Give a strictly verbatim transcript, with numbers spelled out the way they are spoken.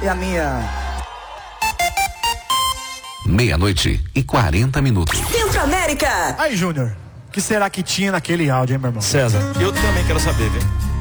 a minha. Meia-noite e quarenta minutos. Centro América. Aí, Júnior, o que será que tinha naquele áudio, hein, meu irmão? César, eu também quero saber, viu?